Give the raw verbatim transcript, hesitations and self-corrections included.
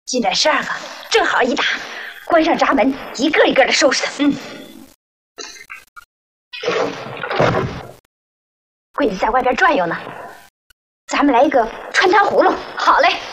进来十二个，正好一打，关上闸门，一个一个的收拾他。嗯。柜子在外边转悠呢，咱们来一个穿糖葫芦。好嘞。